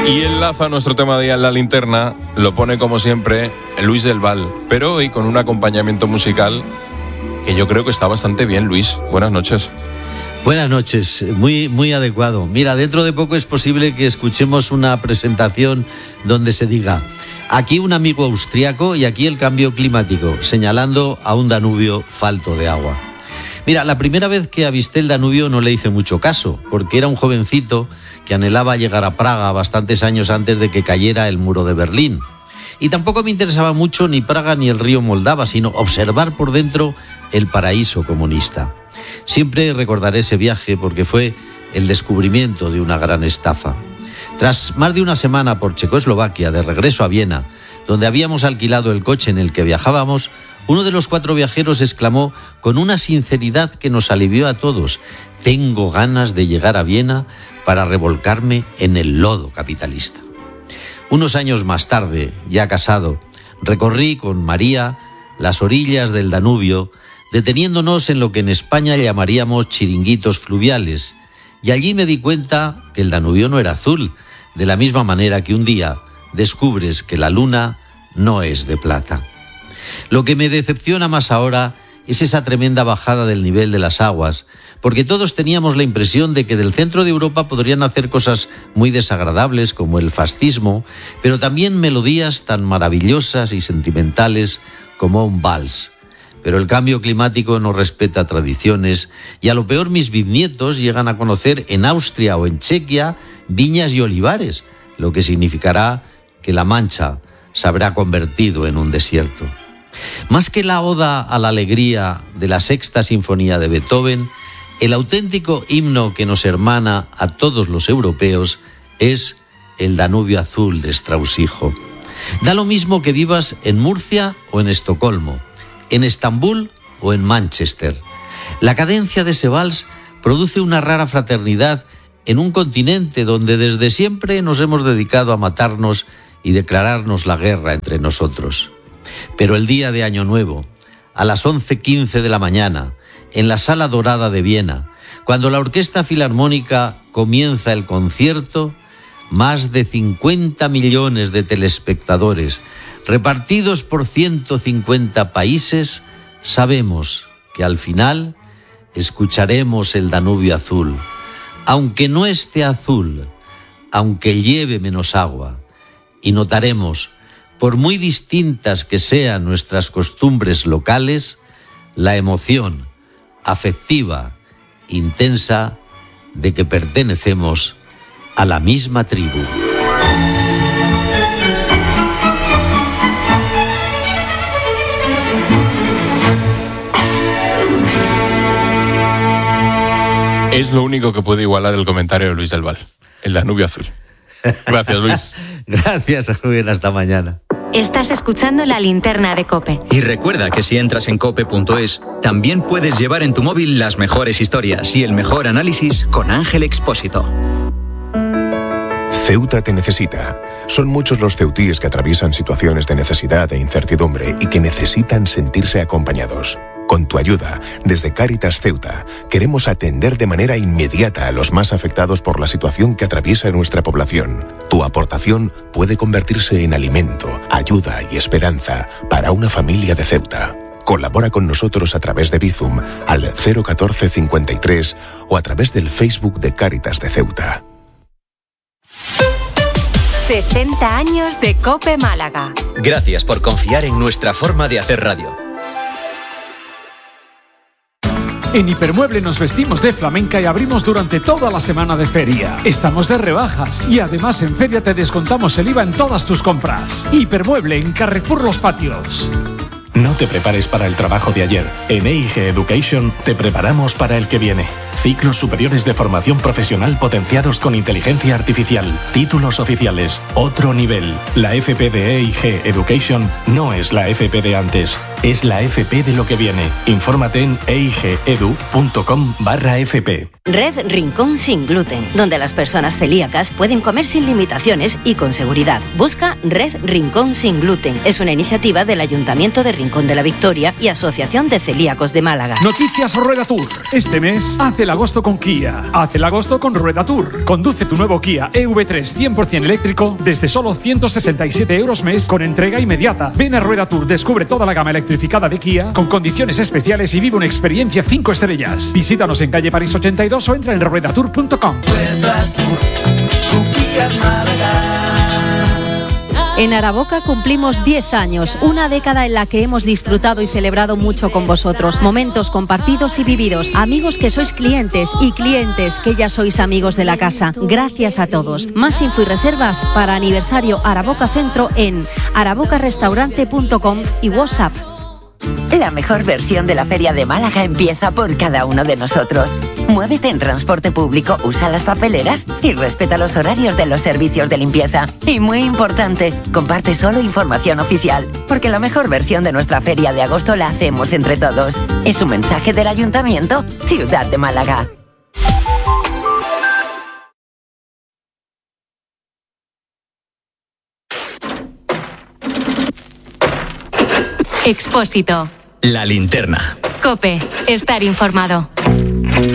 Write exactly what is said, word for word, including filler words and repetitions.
Y enlaza nuestro tema de día en la linterna, lo pone como siempre Luis del Val, pero hoy con un acompañamiento musical que yo creo que está bastante bien. Luis, buenas noches. Buenas noches, muy, muy adecuado. Mira, dentro de poco es posible que escuchemos una presentación donde se diga: aquí un amigo austriaco y aquí el cambio climático, señalando a un Danubio falto de agua. Mira, la primera vez que avisté el Danubio no le hice mucho caso, porque era un jovencito que anhelaba llegar a Praga bastantes años antes de que cayera el muro de Berlín. Y tampoco me interesaba mucho ni Praga ni el río Moldava, sino observar por dentro el paraíso comunista. Siempre recordaré ese viaje porque fue el descubrimiento de una gran estafa. Tras más de una semana por Checoslovaquia, de regreso a Viena, donde habíamos alquilado el coche en el que viajábamos, uno de los cuatro viajeros exclamó con una sinceridad que nos alivió a todos: tengo ganas de llegar a Viena para revolcarme en el lodo capitalista. Unos años más tarde, ya casado, recorrí con María las orillas del Danubio, deteniéndonos en lo que en España llamaríamos chiringuitos fluviales, y allí me di cuenta que el Danubio no era azul, de la misma manera que un día descubres que la luna no es de plata. Lo que me decepciona más ahora es esa tremenda bajada del nivel de las aguas, porque todos teníamos la impresión de que del centro de Europa podrían hacer cosas muy desagradables como el fascismo, pero también melodías tan maravillosas y sentimentales como un vals. Pero el cambio climático no respeta tradiciones y a lo peor mis bisnietos llegan a conocer en Austria o en Chequia viñas y olivares, lo que significará que La Mancha se habrá convertido en un desierto. Más que la oda a la alegría de la Sexta Sinfonía de Beethoven, el auténtico himno que nos hermana a todos los europeos es el Danubio Azul de Strauss hijo. Da lo mismo que vivas en Murcia o en Estocolmo, en Estambul o en Manchester. La cadencia de ese vals produce una rara fraternidad en un continente donde desde siempre nos hemos dedicado a matarnos y declararnos la guerra entre nosotros. Pero el día de Año Nuevo, a las once quince de la mañana, en la Sala Dorada de Viena, cuando la Orquesta Filarmónica comienza el concierto, más de cincuenta millones de telespectadores, repartidos por ciento cincuenta países, sabemos que al final escucharemos el Danubio Azul, aunque no esté azul, aunque lleve menos agua, y notaremos, por muy distintas que sean nuestras costumbres locales, la emoción afectiva, intensa, de que pertenecemos a la misma tribu. Es lo único que puede igualar el comentario de Luis del Val, el Danubio Azul. Gracias, Luis. Gracias, Rubén. Hasta mañana. Estás escuchando La Linterna de COPE. Y recuerda que si entras en cope punto es, también puedes llevar en tu móvil las mejores historias y el mejor análisis con Ángel Expósito. Ceuta te necesita. Son muchos los ceutíes que atraviesan situaciones de necesidad e incertidumbre y que necesitan sentirse acompañados. Con tu ayuda, desde Cáritas Ceuta, queremos atender de manera inmediata a los más afectados por la situación que atraviesa nuestra población. Tu aportación puede convertirse en alimento, ayuda y esperanza para una familia de Ceuta. Colabora con nosotros a través de Bizum al cero uno cuatro cincuenta y tres o a través del Facebook de Cáritas de Ceuta. sesenta años de COPE Málaga. Gracias por confiar en nuestra forma de hacer radio. En Hipermueble nos vestimos de flamenca y abrimos durante toda la semana de feria. Estamos de rebajas y además en feria te descontamos el I V A en todas tus compras. Hipermueble en Carrefour Los Patios. No te prepares para el trabajo de ayer. En E I G Education te preparamos para el que viene. Ciclos superiores de formación profesional potenciados con inteligencia artificial. Títulos oficiales. Otro nivel. La F P de E I G Education no es la F P de antes. Es la F P de lo que viene. Infórmate en eigeedu.com barra FP. Red Rincón Sin Gluten, donde las personas celíacas pueden comer sin limitaciones y con seguridad. Busca Red Rincón Sin Gluten. Es una iniciativa del Ayuntamiento de Rincón de la Victoria y Asociación de Celíacos de Málaga. Noticias Rueda Tour. Este mes hace el agosto con Kia. Haz el agosto con Rueda Tour. Conduce tu nuevo Kia E V tres cien por ciento eléctrico desde solo ciento sesenta y siete euros mes con entrega inmediata. Ven a Rueda Tour, descubre toda la gama electrificada de Kia con condiciones especiales y vive una experiencia cinco estrellas. Visítanos en calle París ochenta y dos o entra en rueda tour punto com. En Araboca cumplimos diez años, una década en la que hemos disfrutado y celebrado mucho con vosotros. Momentos compartidos y vividos, amigos que sois clientes y clientes que ya sois amigos de la casa. Gracias a todos. Más info y reservas para aniversario Araboca Centro en araboca restaurante punto com y WhatsApp. La mejor versión de la Feria de Málaga empieza por cada uno de nosotros. Muévete en transporte público, usa las papeleras y respeta los horarios de los servicios de limpieza. Y muy importante, comparte solo información oficial, porque la mejor versión de nuestra feria de agosto la hacemos entre todos. Es un mensaje del Ayuntamiento, Ciudad de Málaga. Expósito. La linterna. COPE. Estar informado.